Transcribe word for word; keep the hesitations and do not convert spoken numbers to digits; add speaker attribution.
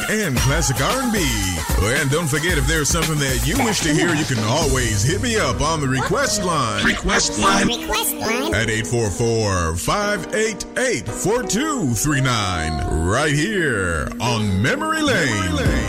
Speaker 1: and classic R and B. And don't forget, if there's something that you wish to hear, you can always hit me up on the request line.
Speaker 2: Request line. Request line.
Speaker 1: At eight four four, five eight eight, four two three nine. Right here on Memory Lane. Memory Lane.